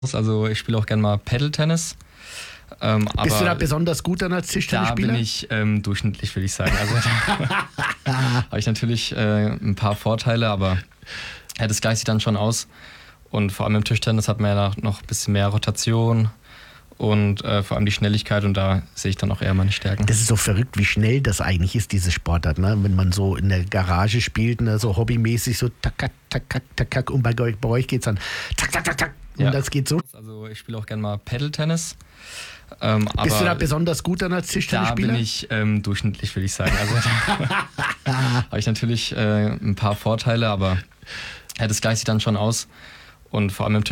Also ich spiele auch gerne mal Paddle-Tennis. Bist du da besonders gut dann als Tischtennisspieler? Da bin ich durchschnittlich, würde ich sagen. Also da habe ich natürlich ein paar Vorteile, aber ja, das gleicht sich dann schon aus. Und vor allem im Tischtennis hat man ja noch ein bisschen mehr Rotation und vor allem die Schnelligkeit, und da sehe ich dann auch eher meine Stärken. Das ist so verrückt, wie schnell das eigentlich ist, diese Sportart. Ne? Wenn man so in der Garage spielt, ne? So hobbymäßig, so tak, tak, tak, tak, tak, tak, und bei euch geht es dann tak, tak, tak, tak. Und Ja. das geht so. Also ich spiele auch gerne mal Paddle-Tennis. Bist du da besonders gut dann als Da Tischtennisspieler? bin ich durchschnittlich, würde ich sagen. Also da habe ich natürlich ein paar Vorteile, aber ja, das gleicht sich dann schon aus. Und vor allem im